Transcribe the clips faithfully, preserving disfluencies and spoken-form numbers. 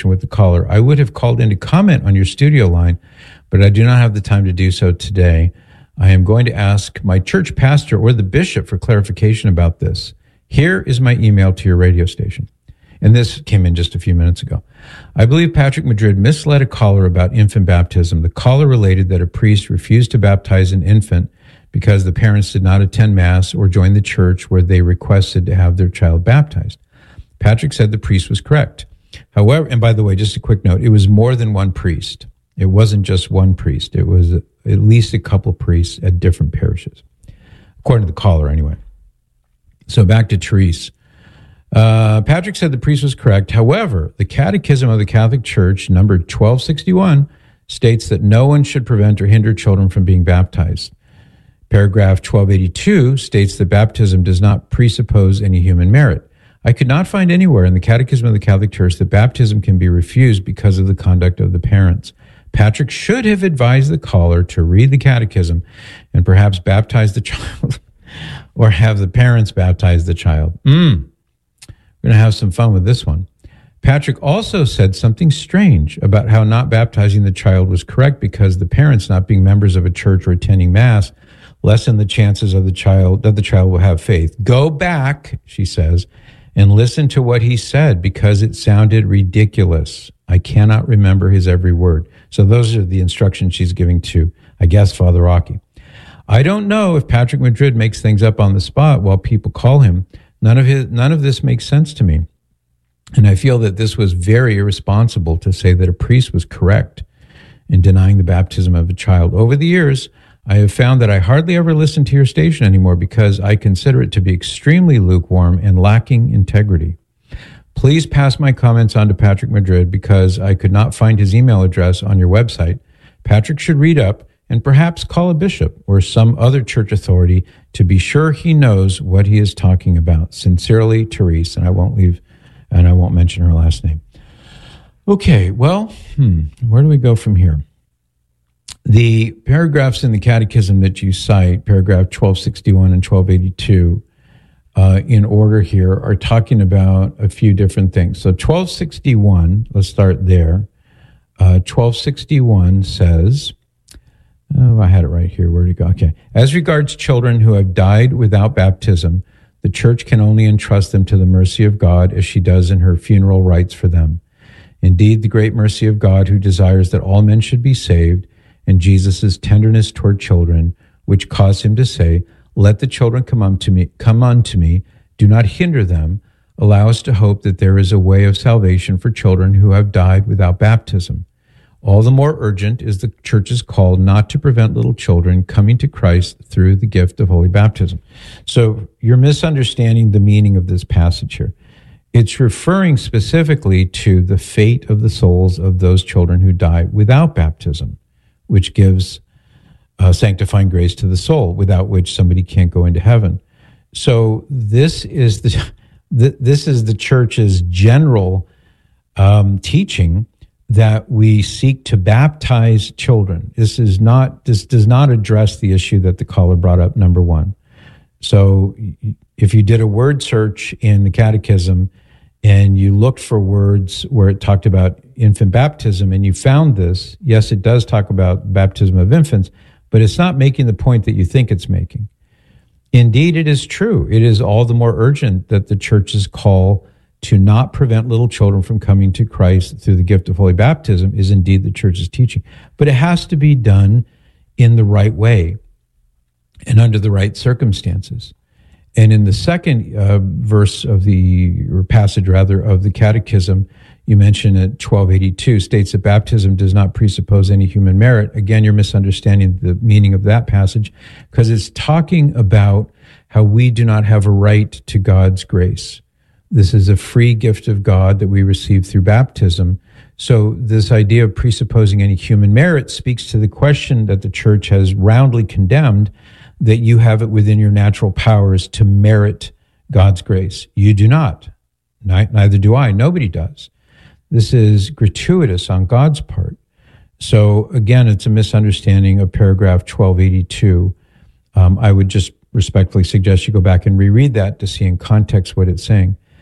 conversation with the caller. I would have called in to comment on your studio line, but I do not have the time to do so today. I am going to ask my church pastor or the bishop for clarification about this. Here is my email to your radio station. And this came in just a few minutes ago. I believe Patrick Madrid misled a caller about infant baptism. The caller related that a priest refused to baptize an infant because the parents did not attend Mass or join the church where they requested to have their child baptized. Patrick said the priest was correct. However, and by the way, just a quick note, it was more than one priest. It wasn't just one priest. It was at least a couple priests at different parishes, according to the caller anyway. So back to Therese. Uh, Patrick said the priest was correct. However, the Catechism of the Catholic Church, number twelve sixty-one, states that no one should prevent or hinder children from being baptized. Paragraph twelve eighty-two states that baptism does not presuppose any human merit. I could not find anywhere in the Catechism of the Catholic Church that baptism can be refused because of the conduct of the parents. Patrick should have advised the caller to read the Catechism and perhaps baptize the child or have the parents baptize the child. Mm. We're going to have some fun with this one. Patrick also said something strange about how not baptizing the child was correct because the parents, not being members of a church or attending Mass, lessen the chances of the child that the child will have faith. Go back, she says, and listen to what he said because it sounded ridiculous. I cannot remember his every word. So those are the instructions she's giving to, I guess, Father Rocky. I don't know if Patrick Madrid makes things up on the spot while people call him. None of his, none of this makes sense to me. And I feel that this was very irresponsible to say that a priest was correct in denying the baptism of a child. Over the years, I have found that I hardly ever listen to your station anymore because I consider it to be extremely lukewarm and lacking integrity. Please pass my comments on to Patrick Madrid because I could not find his email address on your website. Patrick should read up and perhaps call a bishop or some other church authority to be sure he knows what he is talking about. Sincerely, Therese, and I won't leave, and I won't mention her last name. Okay, well, hmm, where do we go from here? The paragraphs in the Catechism that you cite, paragraph twelve sixty-one and twelve eighty-two, uh, in order here, are talking about a few different things. So twelve sixty-one, let's start there. Uh, twelve sixty-one says... Oh, I had it right here. Where'd it go? Okay. As regards children who have died without baptism, the Church can only entrust them to the mercy of God as she does in her funeral rites for them. Indeed, the great mercy of God who desires that all men should be saved and Jesus' tenderness toward children, which caused him to say, let the children come unto me, come unto me, do not hinder them, allow us to hope that there is a way of salvation for children who have died without baptism. All the more urgent is the Church's call not to prevent little children coming to Christ through the gift of holy baptism. So you're misunderstanding the meaning of this passage here. It's referring specifically to the fate of the souls of those children who die without baptism, which gives uh, sanctifying grace to the soul, without which somebody can't go into heaven. So this is the, the this is the Church's general um, teaching, that we seek to baptize children. This is not, this does not address the issue that the caller brought up, number one. So if you did a word search in the Catechism and you looked for words where it talked about infant baptism and you found this, yes, it does talk about baptism of infants, but it's not making the point that you think it's making. Indeed, it is true. It is all the more urgent that the Church's call to not prevent little children from coming to Christ through the gift of holy baptism is indeed the Church's teaching. But it has to be done in the right way and under the right circumstances. And in the second uh, verse of the, or passage rather, of the Catechism, you mentioned at twelve eighty-two, states that baptism does not presuppose any human merit. Again, you're misunderstanding the meaning of that passage because it's talking about how we do not have a right to God's grace. This is a free gift of God that we receive through baptism. So this idea of presupposing any human merit speaks to the question that the Church has roundly condemned, that you have it within your natural powers to merit God's grace. You do not. Neither do I. Nobody does. This is gratuitous on God's part. So again, it's a misunderstanding of paragraph twelve eighty-two. Um, I would just respectfully suggest you go back and reread that to see in context what it's saying.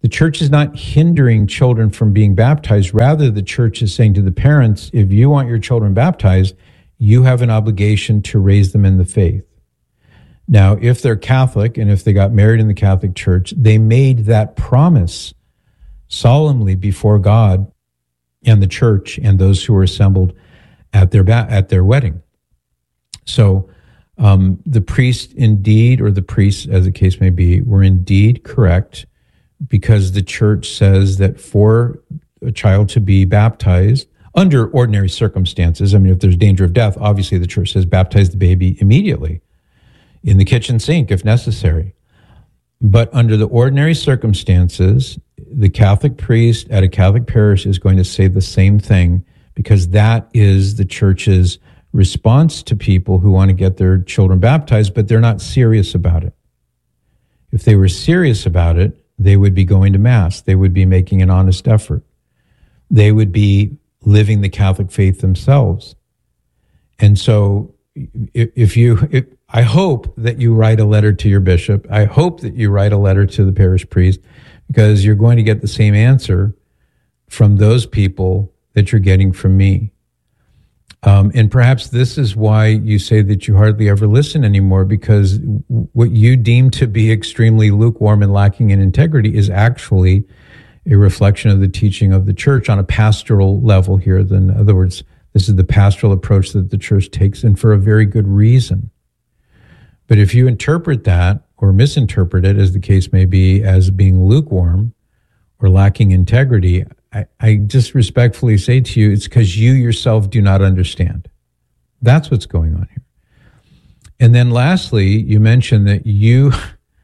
The church is not hindering children from being baptized. Rather, the church is saying to the parents, if you want your children baptized, you have an obligation to raise them in the faith. Now, if they're Catholic and if they got married in the Catholic Church, they made that promise solemnly before God and the church and those who were assembled at their ba- at their wedding. So um, the priest indeed, or the priests, as the case may be, were indeed correct, because the church says that for a child to be baptized under ordinary circumstances, I mean, if there's danger of death, obviously the church says baptize the baby immediately in the kitchen sink if necessary. But under the ordinary circumstances, the Catholic priest at a Catholic parish is going to say the same thing, because that is the church's response to people who want to get their children baptized, but they're not serious about it. If they were serious about it, they would be going to Mass. They would be making an honest effort. They would be living the Catholic faith themselves. And so if you, if, I hope that you write a letter to your bishop. I hope that you write a letter to the parish priest, because you're going to get the same answer from those people that you're getting from me. Um, and perhaps this is why you say that you hardly ever listen anymore, because what you deem to be extremely lukewarm and lacking in integrity is actually a reflection of the teaching of the church on a pastoral level here. In other words, this is the pastoral approach that the church takes, and for a very good reason. But if you interpret that or misinterpret it, as the case may be, as being lukewarm or lacking integrity, I, I just respectfully say to you, it's because you yourself do not understand. That's what's going on here. And then lastly, you mentioned that you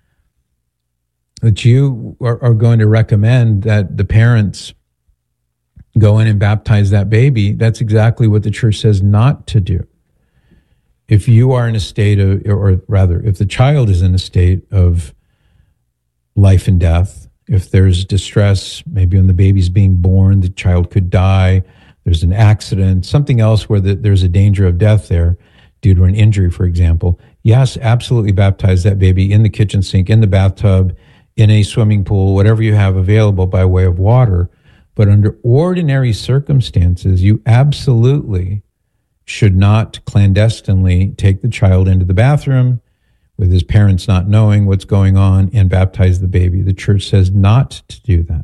that you are, are going to recommend that the parents go in and baptize that baby. That's exactly what the church says not to do. If you are in a state of, or rather, if the child is in a state of life and death, if there's distress, maybe when the baby's being born, the child could die, there's an accident, something else where the, there's a danger of death there due to an injury, for example, yes, absolutely baptize that baby in the kitchen sink, in the bathtub, in a swimming pool, whatever you have available by way of water. But under ordinary circumstances, you absolutely should not clandestinely take the child into the bathroom with his parents not knowing what's going on and baptize the baby. The church says not to do that,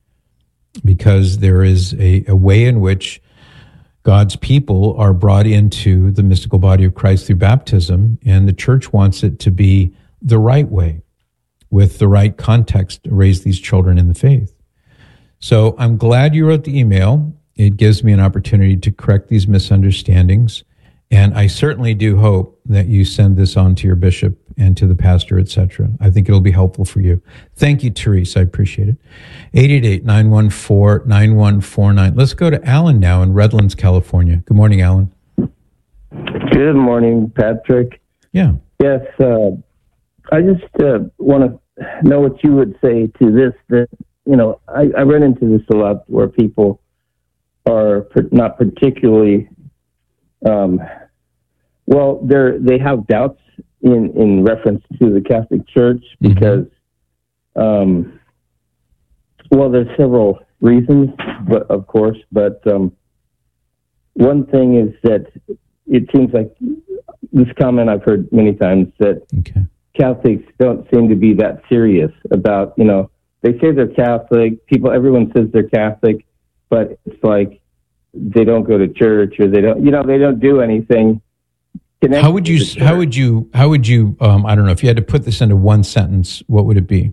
because there is a, a way in which God's people are brought into the mystical body of Christ through baptism, and the church wants it to be the right way, with the right context to raise these children in the faith. So I'm glad you wrote the email. It gives me an opportunity to correct these misunderstandings. And I certainly do hope that you send this on to your bishop and to the pastor, et cetera. I think it'll be helpful for you. Thank you, Therese. I appreciate it. eight eight eight, nine one four, nine one four nine. Let's go to Alan now in Redlands, California. Good morning, Alan. Good morning, Patrick. Yeah. Yes, uh, I just uh, want to know what you would say to this. That, you know, I, I run into this a lot where people are not particularly... Um, well, they're, they have doubts in, in reference to the Catholic Church because, mm-hmm. um, well, there's several reasons, but of course, but um, one thing is that it seems like this comment I've heard many times that okay. Catholics don't seem to be that serious about, you know, they say they're Catholic, people, everyone says they're Catholic, but it's like, they don't go to church, or they don't, you know, they don't do anything. How would you, how would you, how would you, um, I don't know, if you had to put this into one sentence, what would it be?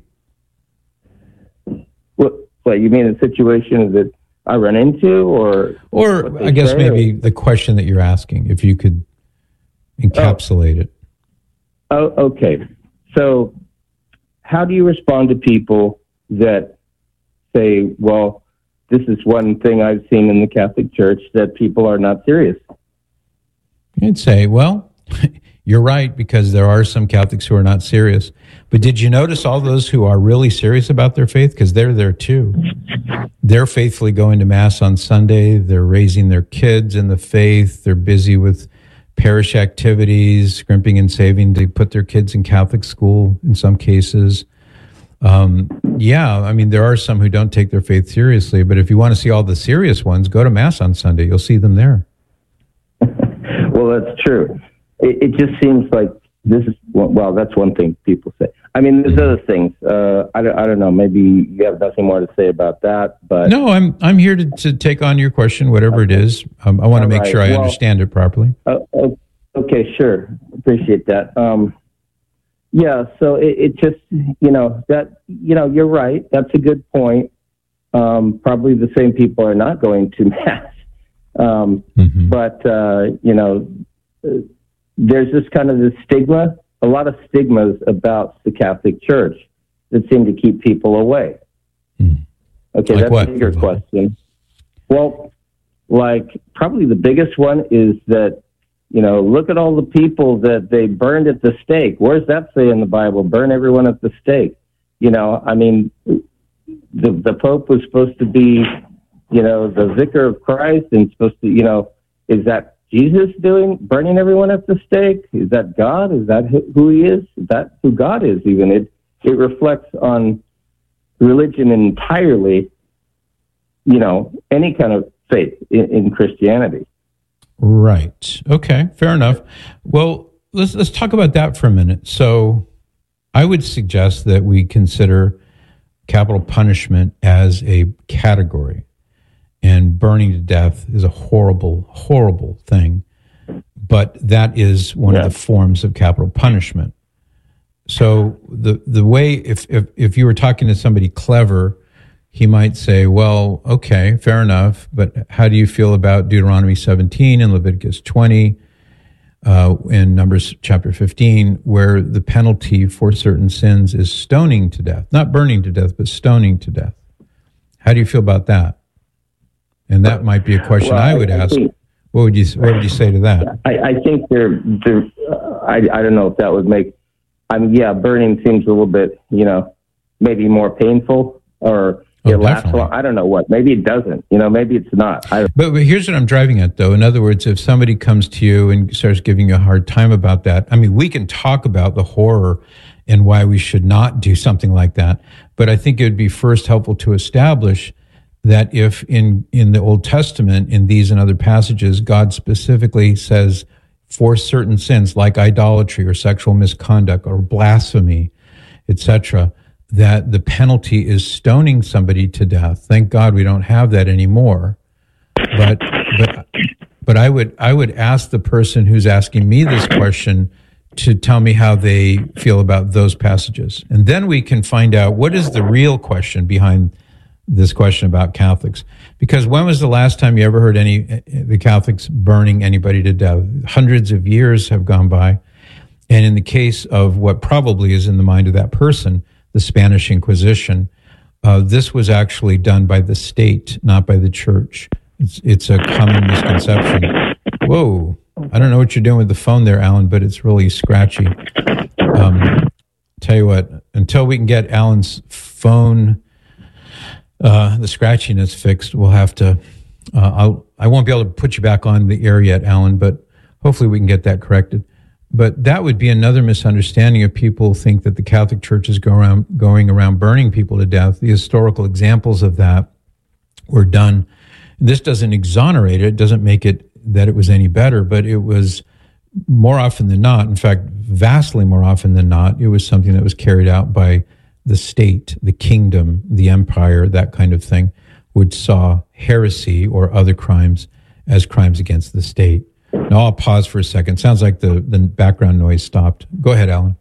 What, what you mean a situation that I run into, or? Or I guess maybe or? the question that you're asking, if you could encapsulate oh. it. Oh, okay. So how do you respond to people that say, well, this is one thing I've seen in the Catholic Church, that people are not serious? I'd say, well, you're right, because there are some Catholics who are not serious. But did you notice all those who are really serious about their faith? Because they're there too. They're faithfully going to Mass on Sunday. They're raising their kids in the faith. They're busy with parish activities, scrimping and saving to put their kids in Catholic school in some cases. Um, yeah, I mean, there are some who don't take their faith seriously, but if you want to see all the serious ones, go to Mass on Sunday. You'll see them there. Well, that's true. It, it just seems like this is, well, that's one thing people say. I mean, there's other things. Uh, I, don't, I don't know. Maybe you have nothing more to say about that. But no, I'm I'm here to, to take on your question, whatever okay. it is. Um, I want to make right. sure I well, understand it properly. Uh, okay, sure. Appreciate that. Um, yeah, so it, it just, you know, that, you know, you're right. That's a good point. Um, probably the same people are not going to Mass. Um, mm-hmm. But, uh, you know, there's this kind of this stigma, a lot of stigmas about the Catholic Church that seem to keep people away. Mm. Okay, like that's what? a bigger question. Well, like probably the biggest one is that, you know, look at all the people that they burned at the stake. Where's that say in the Bible? Burn everyone at the stake. You know, I mean, the, the Pope was supposed to be, you know, the vicar of Christ and supposed to, you know, is that Jesus doing, burning everyone at the stake? Is that God? Is that who he is? Is that who God is even? It, it reflects on religion entirely, you know, any kind of faith in, in Christianity. Right. Okay. Fair enough. Well, let's let's talk about that for a minute. So, I would suggest that we consider capital punishment as a category, and burning to death is a horrible, horrible thing. But that is one yeah. of the forms of capital punishment. So, the the way if if if you were talking to somebody clever, he might say, well, okay, fair enough, but how do you feel about Deuteronomy seventeen and Leviticus twenty uh, and Numbers chapter fifteen, where the penalty for certain sins is stoning to death, not burning to death, but stoning to death? How do you feel about that? And that might be a question well, I would I, I ask. Think, what would you What would you say to that? I, I think there, there uh, I, I don't know if that would make, I mean, yeah, burning seems a little bit, you know, maybe more painful or... Oh, it lasts long. I don't know what. Maybe it doesn't. You know, maybe it's not. I but, but here's what I'm driving at, though. In other words, if somebody comes to you and starts giving you a hard time about that, I mean, we can talk about the horror and why we should not do something like that. But I think it would be first helpful to establish that if in, in the Old Testament, in these and other passages, God specifically says for certain sins like idolatry or sexual misconduct or blasphemy, et cetera, that the penalty is stoning somebody to death. Thank God we don't have that anymore. But but but I would I would ask the person who's asking me this question to tell me how they feel about those passages. And then we can find out what is the real question behind this question about Catholics. Because when was the last time you ever heard any the Catholics burning anybody to death? Hundreds of years have gone by. And in the case of what probably is in the mind of that person, the Spanish Inquisition, uh, this was actually done by the state, not by the church. It's, it's a common misconception. Whoa, I don't know what you're doing with the phone there, Alan, but it's really scratchy. Um, tell you what, until we can get Alan's phone, uh, the scratchiness fixed, we'll have to, uh, I'll, I won't be able to put you back on the air yet, Alan, but hopefully we can get that corrected. But that would be another misunderstanding if people think that the Catholic Church is go around, going around burning people to death. The historical examples of that were done. This doesn't exonerate it. It doesn't make it that it was any better, but it was more often than not, in fact, vastly more often than not, it was something that was carried out by the state, the kingdom, the empire, that kind of thing, which saw heresy or other crimes as crimes against the state. Now, I'll pause for a second. Sounds like the, the background noise stopped. Go ahead, Alan.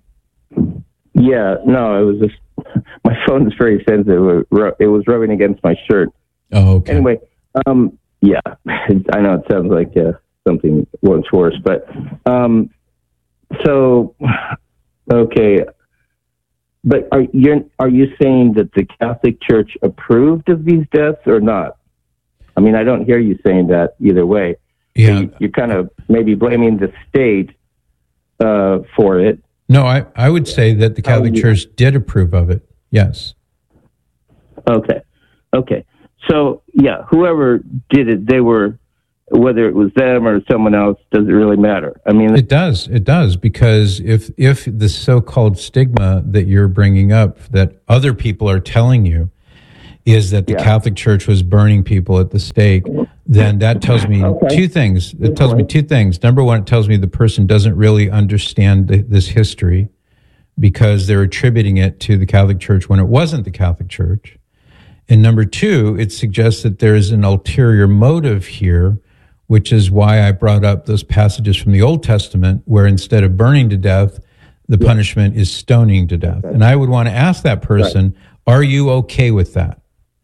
Yeah, no, it was just, my phone is very sensitive. It was rubbing against my shirt. Oh, okay. Anyway, um, yeah, I know it sounds like uh, something once worse, but, um, so, okay. But are you, are you saying that the Catholic Church approved of these deaths or not? I mean, I don't hear you saying that either way. Yeah, you, you're kind of maybe blaming the state uh, for it. No, I, I would say that the Catholic oh, Church did approve of it. Yes. Okay. Okay. So, yeah, whoever did it, they were whether it was them or someone else, does it really matter? I mean, it does. It does, because if if the so-called stigma that you're bringing up that other people are telling you is that the yeah. Catholic Church was burning people at the stake, then that tells me okay. two things. It Good tells point. me two things. Number one, it tells me the person doesn't really understand the, this history, because they're attributing it to the Catholic Church when it wasn't the Catholic Church. And number two, it suggests that there is an ulterior motive here, which is why I brought up those passages from the Old Testament where instead of burning to death, the yeah. punishment is stoning to death. Okay. And I would want to ask that person, right. are you okay with that?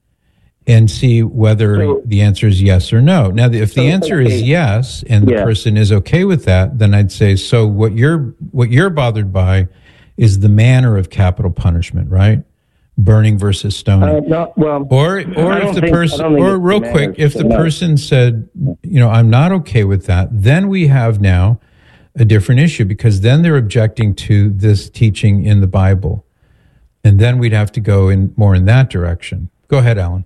And see whether so, the answer is yes or no. Now, if the so, answer okay. is yes, and the yeah. person is okay with that, then I'd say, so what you're what you're bothered by is the manner of capital punishment, right? Burning versus stoning. Uh, no, well, or or if the think, person, or real quick, if the no. person said, you know, I'm not okay with that, then we have now a different issue, because then they're objecting to this teaching in the Bible, and then we'd have to go in more in that direction. Go ahead, Alan.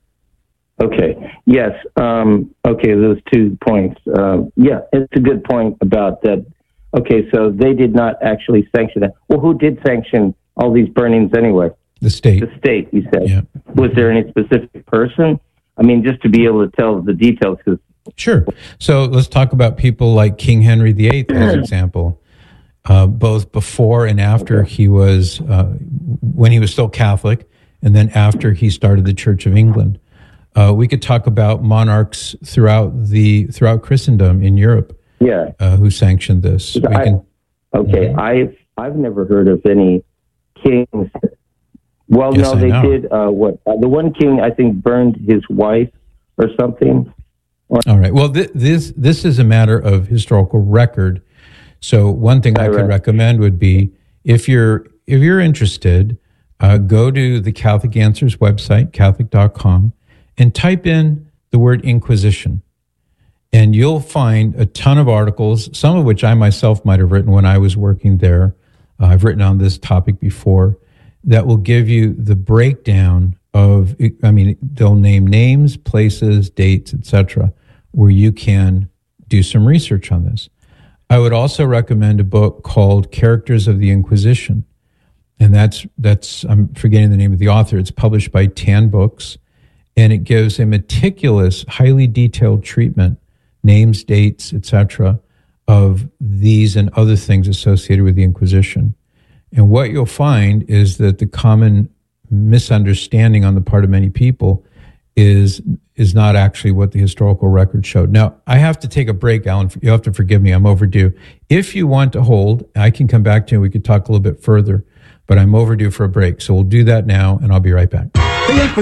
Okay. Yes. Um, okay. Those two points. Uh, yeah, it's a good point about that. Okay, so they did not actually sanction that. Well, who did sanction all these burnings anyway? The state. The state, you said. Yeah. Was there any specific person? I mean, just to be able to tell the details. Cause sure. So let's talk about people like King Henry the Eighth as an example. Uh, both before and after okay. he was, uh, when he was still Catholic, and then after he started the Church of England. Uh, we could talk about monarchs throughout the throughout Christendom in Europe. Yeah, uh, who sanctioned this? We I, can, okay, mm-hmm. I've I've never heard of any kings. Well, yes, no, I they know. did. Uh, what uh, the one king I think burned his wife or something. All right. Well, th- this this is a matter of historical record. So one thing I, I could right. recommend would be, if you're if you're interested, uh, go to the Catholic Answers website, Catholic dot com, and type in the word Inquisition. And you'll find a ton of articles, some of which I myself might have written when I was working there. Uh, I've written on this topic before, that will give you the breakdown of, I mean, they'll name names, places, dates, et cetera, where you can do some research on this. I would also recommend a book called Characters of the Inquisition. And that's, that's I'm forgetting the name of the author. It's published by Tan Books, and it gives a meticulous, highly detailed treatment, names, dates, et cetera, of these and other things associated with the Inquisition. And what you'll find is that the common misunderstanding on the part of many people is is not actually what the historical record showed. Now, I have to take a break, Alan. You have to forgive me. I'm overdue. If you want to hold, I can come back to you and we could talk a little bit further, but I'm overdue for a break. So we'll do that now, and I'll be right back.